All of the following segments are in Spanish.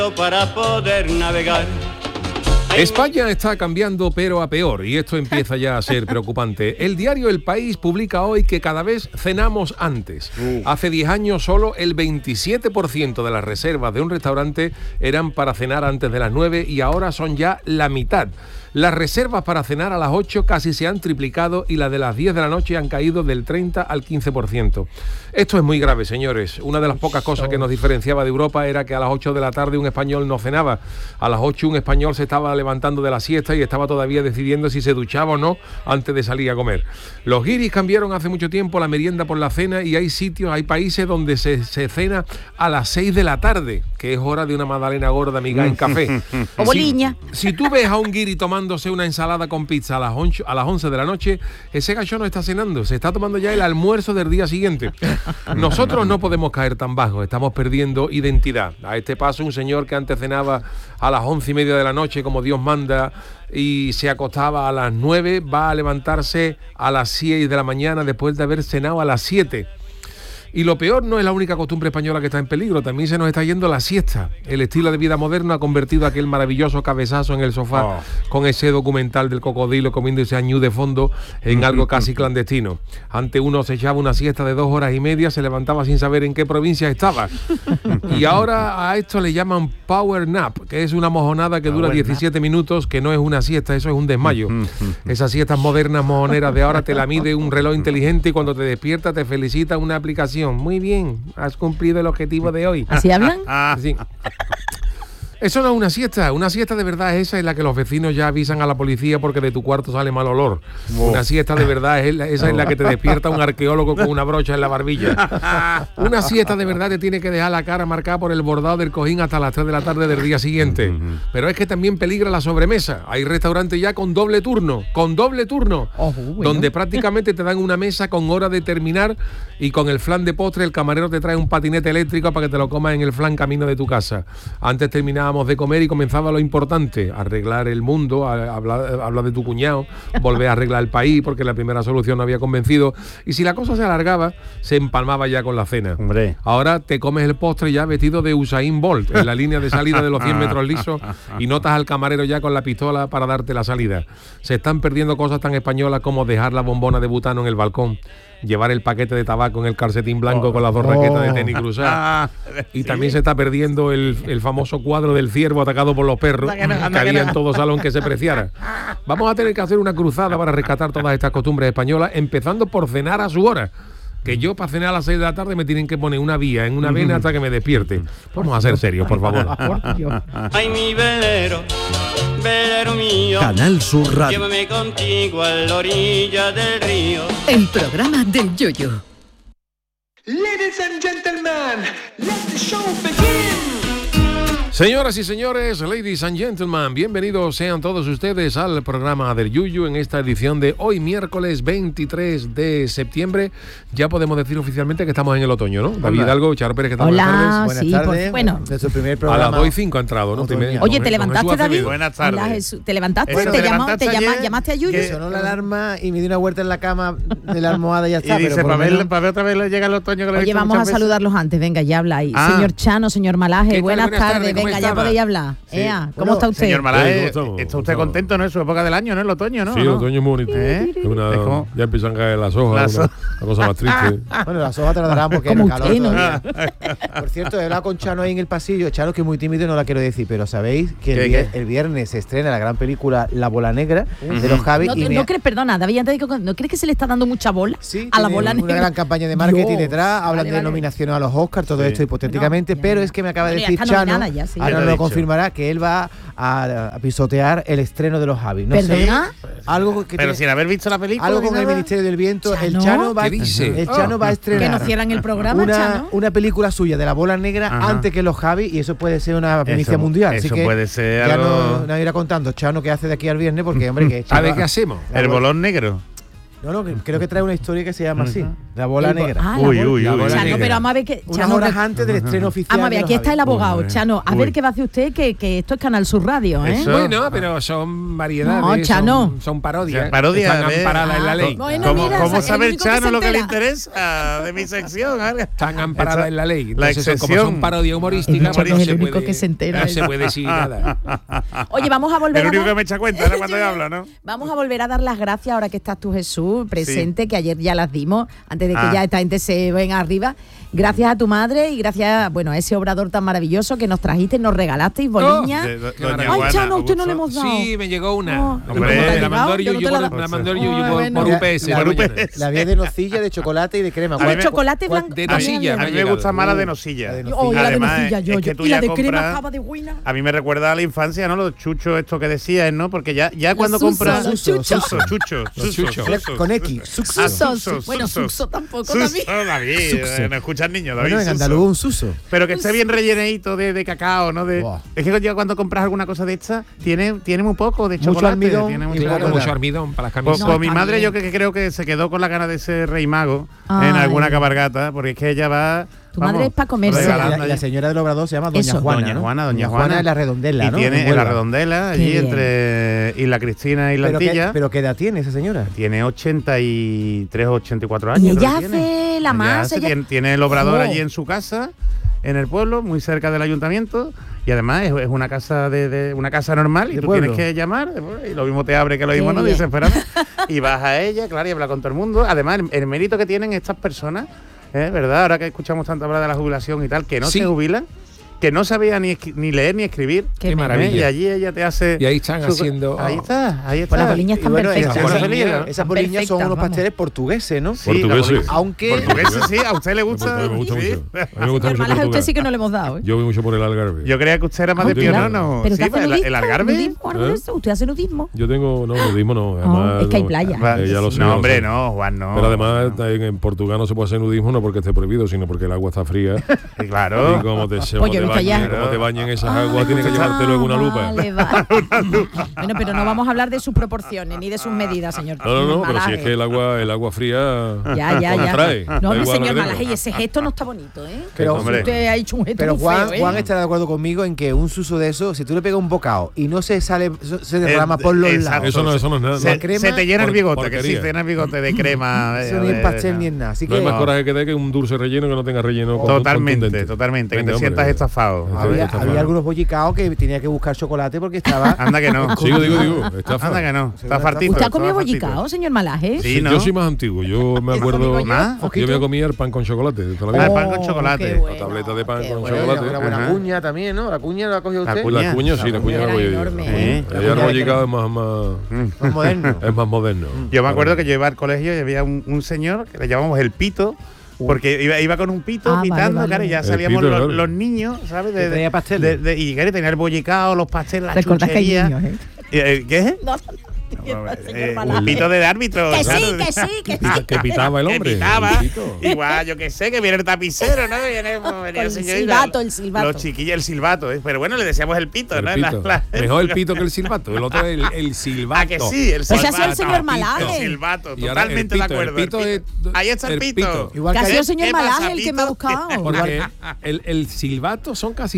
para poder navegar. España está cambiando pero a peor y esto empieza ya a ser preocupante. El diario El País publica hoy que cada vez cenamos antes. Hace 10 años solo el 27% de las reservas de un restaurante eran para cenar antes de las 9 y ahora son ya la mitad. Las reservas para cenar a las 8 casi se han triplicado y las de las 10 de la noche han caído del 30 al 15%. Esto es muy grave, señores. Una de las pocas cosas que nos diferenciaba de Europa era que a las 8 de la tarde un español no cenaba. A las 8 un español se estaba levantando de la siesta y estaba todavía decidiendo si se duchaba o no antes de salir a comer. Los guiris cambiaron hace mucho tiempo la merienda por la cena y hay sitios, hay países donde se cena a las 6 de la tarde, que es hora de una magdalena gorda amiga en café. O boliña. Si tú ves a un guiri tomándose una ensalada con pizza a las 11 de la noche, ese gallo no está cenando, se está tomando ya el almuerzo del día siguiente. Nosotros no podemos caer tan bajo, estamos perdiendo identidad. A este paso, un señor que antes cenaba a las 11:30 de la noche, como Dios manda, y se acostaba a las 9, va a levantarse a las 6 de la mañana después de haber cenado a las 7. Y lo peor no es la única costumbre española que está en peligro, también se nos está yendo la siesta. El estilo de vida moderno ha convertido aquel maravilloso cabezazo en el sofá con ese documental del cocodrilo comiendo ese añú de fondo en algo casi clandestino. Antes uno se echaba una siesta de 2 horas y media, se levantaba sin saber en qué provincia estaba. Y ahora a esto le llaman power nap, que es una mojonada que dura 17 minutos, que no es una siesta, eso es un desmayo. Esas siestas modernas mojoneras de ahora te la mide un reloj inteligente y cuando te despiertas te felicita una aplicación. Muy bien, has cumplido el objetivo de hoy. ¿Así hablan? Sí. Eso no es una siesta de verdad esa en la que los vecinos ya avisan a la policía porque de tu cuarto sale mal olor. Una siesta de verdad esa en la que te despierta un arqueólogo con una brocha en la barbilla. Una siesta de verdad te tiene que dejar la cara marcada por el bordado del cojín hasta las 3 de la tarde del día siguiente. Pero es que también peligra la sobremesa. Hay restaurantes ya con doble turno, donde prácticamente te dan una mesa con hora de terminar y con el flan de postre el camarero te trae un patinete eléctrico para que te lo comas en el flan camino de tu casa. Antes terminábamos de comer y comenzaba lo importante, arreglar el mundo, hablar de tu cuñado, volver a arreglar el país porque la primera solución no había convencido y si la cosa se alargaba, se empalmaba ya con la cena. Hombre. Ahora te comes el postre ya vestido de Usain Bolt en la línea de salida de los 100 metros lisos y notas al camarero ya con la pistola para darte la salida. Se están perdiendo cosas tan españolas como dejar la bombona de butano en el balcón, llevar el paquete de tabaco en el calcetín blanco con las 2 raquetas de tenis cruzadas. Y también se está perdiendo el famoso cuadro del ciervo atacado por los perros que había en todo salón que se preciara. Vamos a tener que hacer una cruzada para rescatar todas estas costumbres españolas, empezando por cenar a su hora. Que yo para cenar a las 6 de la tarde me tienen que poner una vía en una vena hasta que me despierte. Vamos a ser serios, por favor. Ay, mi velero, velero mío, Canal Sur Radio. llévame contigo a la orilla del río. El programa del Yoyo. Ladies and gentlemen, let the show begin. Señoras y señores, ladies and gentlemen, bienvenidos sean todos ustedes al programa del Yuyu en esta edición de hoy, miércoles 23 de septiembre. Ya podemos decir oficialmente que estamos en el otoño, ¿no? David Hidalgo, Charo Pérez, ¿qué tal? Hola, Buenas sí, tardes. bueno. De su primer tardes. programa. A las 2:05 ha entrado, ¿no? Oye, ¿te levantaste, David? Buenas tardes. Hola, Jesús. ¿Te levantaste? Bueno, ¿Te levantaste ayer, llamaste a Yuyu? Que sonó la alarma y me di una vuelta en la cama de la almohada y ya está. Y dice, pero para por lo ver, menos- otra vez llega el otoño que lo he Oye, dicho vamos a muchas veces. saludarlos antes. Venga, ya habláis. Ah. Señor Chano, señor Malaje, ¿Qué tal? buenas Buenas tardes, tardes. ¿cómo Venga, ya estaba? podéis hablar. Ea, ¿cómo Bueno, está usted? Señor ¿cómo Malaje, estamos? ¿está usted contento, no? Es su época del año, ¿no? El otoño, ¿no? Sí, el ¿No? otoño es muy bonito. ¿Eh? Es una- Es como- ya empiezan a caer las hojas, Las una cosa más triste. Bueno, las hojas tardarán porque Como el calor usted, ¿no? todavía. Por cierto, he hablado con Chano ahí en el pasillo. Chano, que es muy tímido y no la quiero decir, pero sabéis que ¿Qué? el viernes se estrena la gran película La Bola Negra de los Javi. No, no crees, perdona, David, antes de que ¿no crees que se le está dando mucha bola Sí, a la tiene bola una negra? gran campaña de marketing Dios. detrás, hablan Vale, de vale. nominaciones a los Oscars, todo Sí. esto hipotéticamente, No, pero ya. es que me acaba de Bueno, ya decir está Chano, nominada ya, sí. ahora Ya te nos he lo dicho. confirmará, que él va a pisotear el estreno de los Javi. No sé, ¿Perdona? algo que Pero tiene- sin haber visto la película. algo ni con el nada. Ministerio del Viento. El ¿Chano? Chano va, ¿Qué dice? el Chano va a Que estrenar nos cierran el programa, Chano. una película suya de la bola negra Ajá. antes que los Javi, y eso puede ser una primicia mundial. Así eso que puede ser ya algo- no irá contando Chano qué hace de aquí al viernes, porque hombre, que ¿Sabe qué hacemos? El bolón negro. No, creo que trae una historia que se llama así, La Bola Negra. Ah, Uy, la uy, bola. uy. Chano, pero vamos a ver que... Unas Chano, horas antes del estreno oficial. vamos a ver, de aquí los está el Javis. abogado, Chano. A ver qué va a hacer usted, que esto es Canal Sur Radio, ¿eh? Eso. Bueno, pero son variedades, No, Chano. son parodias. Parodias, Están amparadas en la ley. Bueno, ¿Cómo, mira, cómo es el sabe el único que Chano se lo que le entera. interesa de mi sección? Están amparadas Esa- en la ley. la Entonces, como excepción. son parodias humorísticas, Chano pues es el único que se entera. no se puede decir nada. Oye, vamos a volver El a único dar- que me echa cuenta era cuando yo hablo, ¿no? Vamos a volver a dar las gracias ahora que estás tú, Jesús, presente, que ayer ya las dimos, antes de que Ah. ya esta gente se venga arriba. Gracias a tu madre y gracias, bueno, a ese obrador tan maravilloso que nos trajiste, nos regalasteis boliñas. Doña Ay, Juana, Chano, a usted no le Augusto. hemos dado. Sí, me llegó una. No. Hombre, Me la ¿te ha mandó el llegado? Yuyu Yo no te la- por- me la mandó el Ay, Yuyu bueno. por UPS. La- por Por mañana. UPS. La había de nocilla, de chocolate y de crema. Con chocolate cuál- blanco. de también nocilla, había. A mí me gusta más la de nocilla. La de Oh, y la de Además, nocilla, es yo. que tú Y la ya de crema compras- acaba de buena. A mí me recuerda a la infancia, ¿no? Los chuchos estos que decías, ¿no? Porque ya cuando suso, compras... los chuchos. Chuchos. Con X. Suxo. Susos. Bueno, suso tampoco también. Suxo. No escuchan niños, Bueno, David. en Suso. andaluz un suso. Pero que esté bien rellenadito de cacao, ¿no? Buah. Es que ya cuando compras alguna cosa de esta, tiene muy poco de Mucho chocolate. almidón tiene y mucho Claro, Claro. mucho almidón para las Pues, camisas. No, mi está madre bien. yo que creo que se quedó con la gana de ser rey mago Ay. en alguna cabalgata, porque es que ella va... Tu madre es pa' comerse. regalando Y la allí. señora del obrador se llama Doña Eso. Juana. Doña ¿no? Juana, Doña Juana Juana. es la redondela, Y ¿no? tiene En en la Huelva. redondela, allí Qué bien. entre Isla Cristina y la Pero Antilla. ¿Pero qué edad tiene esa señora? Tiene 83 o 84 años. Y ella creo que tiene. hace la Ella masa. hace, ella- tiene el obrador Oh. allí en su casa, en el pueblo, muy cerca del ayuntamiento. Y además es una casa una casa normal y De tú pueblo. tienes que llamar y lo mismo te abre que lo mismo Qué no, bien. dices, espérame. Y vas a ella, claro, y habla con todo el mundo. Además, el mérito que tienen estas personas, ¿verdad? Ahora que escuchamos tanto hablar de la jubilación y tal, que no Sí. se jubilan, que no sabía ni leer ni escribir. Qué maravilla. Y allí ella te hace... Y ahí están haciendo- Ahí está. Pues las boliñas están perfectas. esas Esas boliñas, ¿no? Esas boliñas son Perfectas, unos vamos. pasteles portugueses, ¿no? Sí, la Portugueses. boliña. Aunque Portugueses, sí, a usted le gusta. Me gusta Sí. mucho. A mí me gusta Señor mucho Malaje, a usted Portugal. sí que no le hemos dado, ¿eh? Yo voy mucho por el Algarve. Yo creía que usted era más de Claro. pionono. Pero Sí, usted hace el nudismo, Algarve. nudismo, algo de eso. Usted hace nudismo. Yo tengo, no, nudismo no. Además, es que hay no, playa. ya lo sé. No, ya lo hombre, sé. no, Juan, no. Pero además en Portugal no se puede hacer nudismo no porque esté prohibido, sino porque el agua está fría. Sí, claro. Y como te, Pues yo he visto allá. como te bañen esas aguas, tienes que llevarte luego una lupa. Vale, vale. Bueno, pero no vamos a hablar de sus proporciones ni de sus medidas, señor. No, pero si Malaje. es que el agua fría Ya. contrae. Da No, hombre, igual lo señor que Malaje, y tenga. ese gesto no está bonito, ¿eh? Pero, Hombre. Usted ha hecho un gesto pero muy Juan, feo, ¿eh? Juan estará de acuerdo conmigo en que un suso de eso, si tú le pegas un bocado y no se sale, se derrama por los Exacto. lados. Eso no es nada. Se, no. crema- se te llena el por- bigote, que porquería. sí, te llena el bigote de crema. Eso ni es pastel ni es nada. Así No hay que más coraje que dé que un dulce relleno que no tenga relleno. Totalmente, contundente. totalmente. Que Venga, te hombre. sientas estafado. Está había, bien, está había mal. algunos bollicaos que tenía que buscar chocolate porque estaba. Anda que no. Sí, digo, estafa. Anda que no. Está Seguro, fartito. ¿Usted ha está comido fartito. bollicao, señor Malaje? Sí, Sí, ¿no? Yo soy más antiguo. Yo me acuerdo. ¿Más? Yo me comía el pan con chocolate. de toda la Ah, el vida. pan con chocolate. qué La bueno, La tableta de pan qué con bueno. chocolate. Una buena Ajá. cuña también, ¿no? La cuña la ha cogido La usted. cuña. La cuña, sí, la cuña Era la voy a enorme, ¿eh? El arbollicado es más Más moderno. es más moderno. Yo me acuerdo que yo iba al colegio y había un señor que le llamamos el pito. Porque iba con un pito Ah, pitando, vale. claro, y ya El salíamos pito, claro. los niños, ¿sabes? Que tenía pasteles. Y claro, tenía el bollicao, los pasteles, la Recordad que hay chuchería. niños, ¿eh? ¿Qué? No, El Malaje. pito del árbitro. Que ¿sabes? sí, que sí, que sí. Que pitaba el Que hombre. pitaba. el pito. Igual, yo que sé, que viene el tapicero, ¿no? Venía El señorita. silbato, el silbato. Los chiquillos, el silbato. Pero bueno, le decíamos el pito, El ¿no? pito. Mejor el pito que el silbato. El otro es el silbato. Ah, que sí, el Pues silbato. ha sido el señor Malaje. El silbato, Y ahora totalmente el de pito, acuerdo. el pito es- Ahí está el el pito. pito. Igual Que ha que sido el señor ¿Qué Malaje pasa, el que pito? me ha buscado. Porque el silbato son casi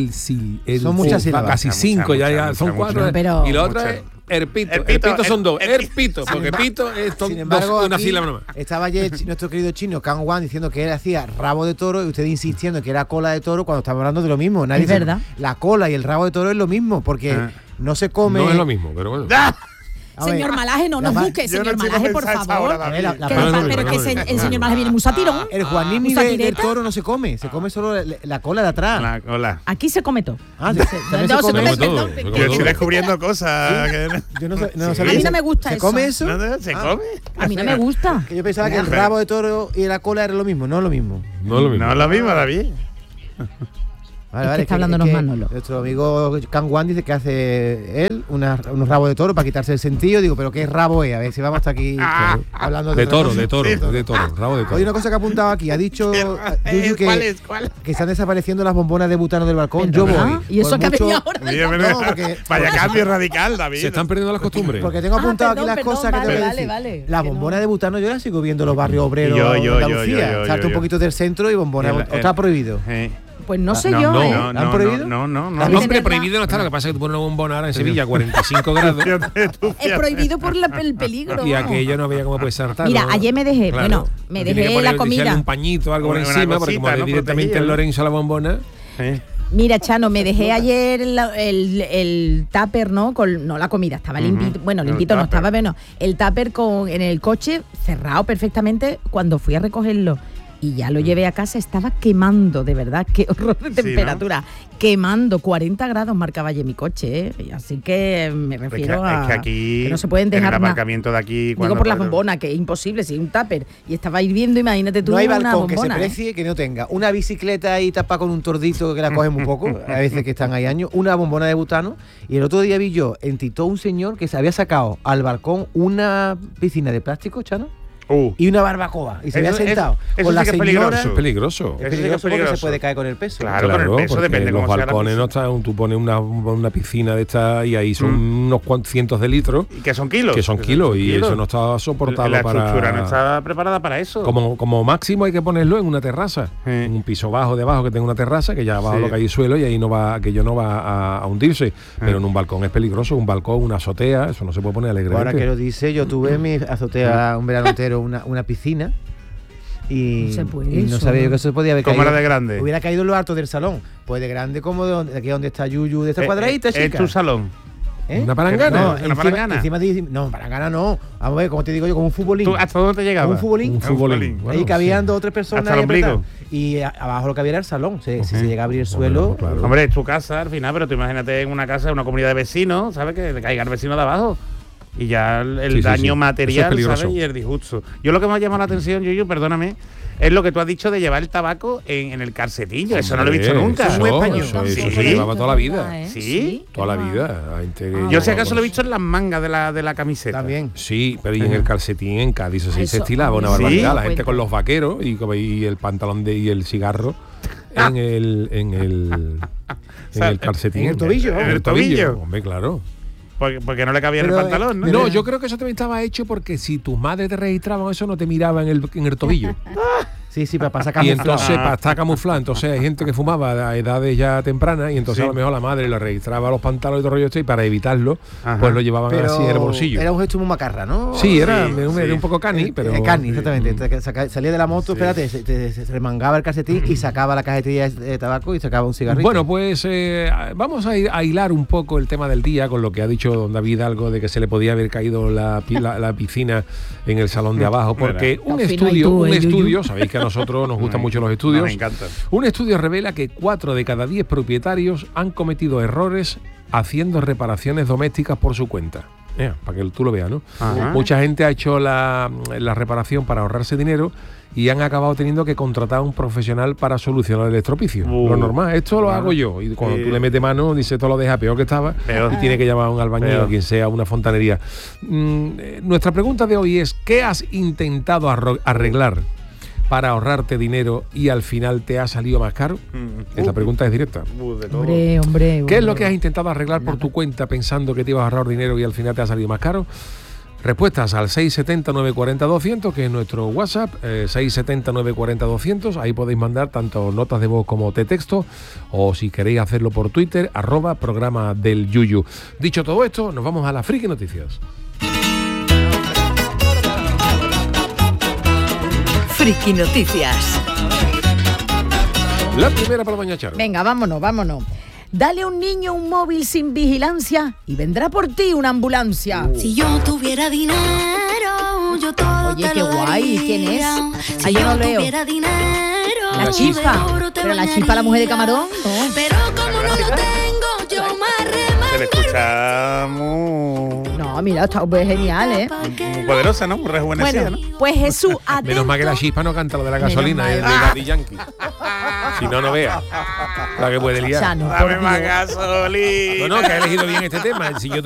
Son muchas sílabas. casi Muchas, 5, ya muchas, son muchas, 4. muchas. Pero- Y la otra Muchas. es el pito. El El pito, pito son dos. el El pito, porque pito es Sin embargo, una aquí sílaba nomás. estaba ayer nuestro querido chino Kang Wan diciendo que él hacía rabo de toro y usted insistiendo que era cola de toro cuando estamos hablando de lo mismo. Nadie Es se- verdad. La cola y el rabo de toro es lo mismo porque Ah. no se come. No es lo mismo, pero bueno. ¡Ah! A ver, Señor Malaje, no la nos ma- busque, Yo no señor quiero Malaje, por pensar esa favor. hora, David. la- ¿Qué la- le no, pasa? no, Pero no, que no, el no, señor no. Malaje viene musatirón. El Juanini ¿Usa del tireta? toro no se come, se come solo la cola de atrás. La cola. Aquí se come todo. Ah, también se No, come. come todo, perdón, se perdón. come Yo todo. estoy descubriendo cosas. que- Yo no, sé- no Sí. sabía A mí que no se- me gusta ¿Se eso. come eso? No, ¿se come? A mí no me gusta. Que yo pensaba que el Pero- rabo de toro y la cola era lo mismo, no es lo mismo. No es lo mismo. No es lo mismo, David. Vale, que está hablándonos Manolo. Nuestro amigo Can Wan dice que hace él unos rabos de toro para quitarse el sentido. Digo, ¿pero qué rabo es? A ver si vamos hasta aquí hablando De toro, otra cosa. de toro, rabo de toro. Oye, una cosa que ha apuntado aquí. Ha dicho Yuyu ¿Cuál? que están desapareciendo las bombonas de butano del balcón. Yo ¿Verdad? voy. ¿Y eso Por que ha mucho- venido ahora? No, porque- Vaya cambio radical, David. Se están perdiendo las costumbres. Porque tengo apuntado aquí las perdón, cosas que vale, tengo que vale, decir. vale. Las Que no. bombonas de butano yo las sigo viendo en los barrios obreros Yo, de Andalucía. yo, Salta un yo. poquito del centro y bombona. El- Está prohibido. Pues no sé no, yo, no, ¿eh? ¿La han prohibido? No. La No, Virgen hombre, es prohibido no está. Lo que pasa es que tú pones una bombona ahora en Sevilla a 45 grados Es prohibido por el peligro. y aquello no veía cómo puede saltar. Mira, ¿no? ayer me dejé, Claro. bueno, me Tiene que dejé poner- la echarle comida. un pañito o algo por Una encima, porque cosita, como ¿no? directamente Protegido, el ¿no? Lorenzo a la bombona. Mira, Chano, me dejé ayer el tupper, ¿no? No la comida, estaba limpito. Bueno, El limpito no tupper. estaba, bueno, el tupper en el coche cerrado perfectamente. Cuando fui a recogerlo y ya lo llevé a casa, estaba quemando, de verdad, qué horror de ¿no? temperatura. Quemando, 40 grados marcaba ayer mi coche, ¿eh? Y así que me refiero Es a que aquí, que no se pueden en el dejar nada. aparcamiento de aquí... Digo cuando- por la bombona, que es imposible, si es un tupper y estaba hirviendo, imagínate tú No hay una balcón que se bombona, ¿eh? precie que no tenga una bicicleta ahí tapada con un tordito que la coge muy poco, a veces que están ahí años, una bombona de butano. Y el otro día vi yo en Tito un señor que se había sacado al balcón una piscina de plástico, Chano, y una barbacoa. Y se había Eso- sentado eso con la sí que es señora. Eso es peligroso. Es Eso sí que peligroso es porque peligroso. se puede caer con el peso. Claro, con el peso porque depende los cómo sea la balcones no piscina. están, tú pones una piscina de esta y ahí son unos cuantos cientos de litros ¿Y que son kilos? que son kilos y eso no está soportado La para estructura no está preparada para eso. como máximo hay que ponerlo en una terraza, Sí. en un piso bajo debajo que tenga una terraza que ya abajo Sí. lo que hay suelo y ahí aquello no va a hundirse, pero en un balcón es peligroso, un balcón, una azotea, eso no se puede poner alegremente. Ahora que lo dice, yo tuve en mi azotea un verano entero una piscina y No se puede y no eso, sabía yo ¿no? que eso podía haber ¿Cómo caído. era de grande? Hubiera caído en lo alto del salón. Pues de grande como de aquí donde está Yuyu, de esta cuadradita, chica. Es tu salón. ¿Eh? Una palangana. No, ¿Una encima, palangana? no, palangana no. Vamos a ver, como te digo yo, como un futbolín. ¿Tú ¿Hasta dónde te llegaba? Un futbolín. Un futbolín. Ahí Bueno, cabían sí. 2 o 3 personas Hasta el ahí apretadas. ombligo. Y abajo lo que había era el salón. Si se llega a abrir el suelo. Bueno, claro. Hombre, es tu casa al final, pero tú imagínate en una casa, en una comunidad de vecinos, ¿sabes? Que le caiga el vecino de abajo. Y ya el Sí, sí, daño sí. Eso es material, peligroso. ¿sabes? Y el disgusto. Yo lo que me ha llamado la atención, Yuyu, perdóname, es lo que tú has dicho de llevar el tabaco en el calcetillo. Eso no lo he visto Hombre, nunca. Eso, Un español. eso Sí. se llevaba toda la vida. ¿Sí? Toda la vida. Hay gente que- Yo si acaso lo he visto en las mangas de la camiseta. También. Sí, pero y en el calcetín en Cádiz eso sí se Eso, estilaba una sí. barbaridad. La Sí. gente con los vaqueros y el pantalón y el cigarro en el calcetín. en el tobillo, En en el el tobillo. tobillo. Hombre, claro. Porque no le cabía en el Pero, pantalón, ¿no? No, yo creo que eso también estaba hecho porque si tus madres te registraban eso no te miraba en el tobillo. Sí, para pasar Y camuflado. entonces, para estar camuflado, entonces hay gente que fumaba a edades ya tempranas y entonces Sí. a lo mejor la madre lo registraba los pantalones y todo el rollo este y para evitarlo, Ajá. pues lo llevaban Pero así en el bolsillo. era un gesto muy macarra, ¿no? Sí, era Sí, era un poco cani, pero... Cani, exactamente. Salía de la moto, Sí. espérate, se remangaba el calcetín y sacaba la cajetilla de tabaco y sacaba un cigarrito. Bueno, pues vamos a hilar un poco el tema del día con lo que ha dicho don David algo de que se le podía haber caído la piscina en el salón de abajo, porque un Al final estudio, Yuyu. sabéis que a nosotros nos gustan mucho los Me estudios, encanta. un estudio revela que 4 de cada 10 propietarios han cometido errores haciendo reparaciones domésticas por su cuenta. Para que tú lo veas, ¿no? Ajá. Mucha gente ha hecho la reparación para ahorrarse dinero y han acabado teniendo que contratar a un profesional para solucionar el estropicio. Lo normal, esto lo hago yo. Y cuando tú le metes mano, dice, todo lo deja peor que estaba. Peor. Y tiene que llamar a un albañil Peor. o quien sea, una fontanería. Nuestra pregunta de hoy es, ¿qué has intentado arreglar para ahorrarte dinero y al final te ha salido más caro? Esa pregunta es directa. De todo. Hombre. ¿Qué es lo que has intentado arreglar por tu cuenta pensando que te ibas a ahorrar dinero y al final te ha salido más caro? Respuestas al 670-940-200, que es nuestro WhatsApp, 670-940-200. Ahí podéis mandar tanto notas de voz como de texto, o si queréis hacerlo por Twitter, @programa del Yuyu. Dicho todo esto, nos vamos a las Friki Noticias. Friki Noticias. La primera para doña Charo. Venga, vámonos. Dale a un niño un móvil sin vigilancia y vendrá por ti una ambulancia. Si yo tuviera dinero, yo todo Oye, te qué lo guay, daría. ¿quién es? Si Ah, yo yo no leo. tuviera dinero, La de Chispa. oro te Pero la Chispa, la mujer de bañaría. Camarón, no. Pero como no lo tengo, yo más Se le escucha muy... No, No, mira, está pues genial, ¿eh? Muy poderosa, ¿no? Muy rejuvenecida, Bueno, ¿no? pues Jesús, atento. Menos mal que la chispa no canta lo de la Menos gasolina, mal. es de Daddy Yankee. Si no, no vea. La que puede liar. Chano, por Dame más Dios. gasolina. No, que ha elegido bien este tema. Si yo